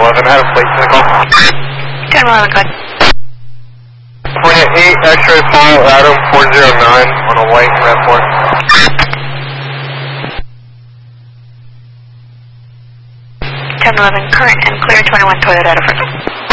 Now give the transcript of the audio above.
1011, out of plate vehicle. 1011, good. Point at 8, X-ray Paul, Adam 409 on a white RAV4. 1011, current and clear 21 Toyota out of front.